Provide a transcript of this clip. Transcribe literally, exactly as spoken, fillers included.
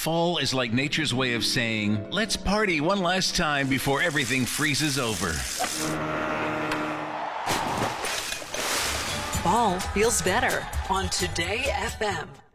Fall is like nature's way of saying, let's party one last time before everything freezes over. Fall feels better on Today F M.